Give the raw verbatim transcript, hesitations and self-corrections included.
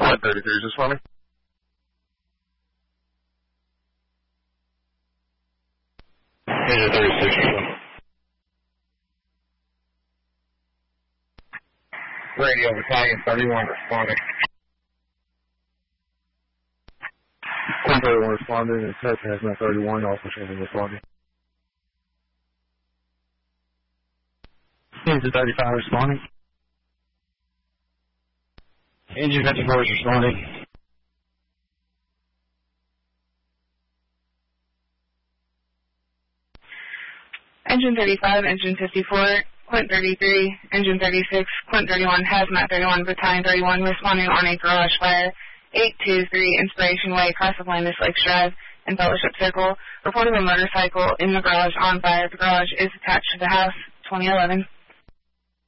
Quint thirty-three, is this funny? Engine thirty-six, Radio Battalion thirty-one responding. Quint thirty-one responding, and Tech Hazmat thirty-one, officers responding. Engine thirty-five responding. Engine fifty-four is responding. Engine thirty-five, Engine fifty-four, Quint thirty-three, Engine thirty-six, Quint thirty-one, Hazmat thirty-one, Battalion thirty-one, responding on a garage fire, eight two three Inspiration Way, across Atlantis Lakes Drive, and Fellowship Circle, reporting a motorcycle in the garage on fire. The garage is attached to the house, twenty eleven.